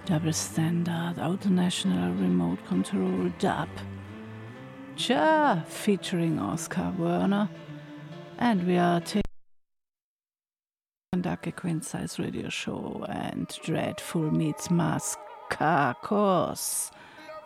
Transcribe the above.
Double standard, auto national remote control dub. Ja, featuring Oscar Werner. And we are taking conduct a Queen Size Radio Show and Dreadful meets Maskakos.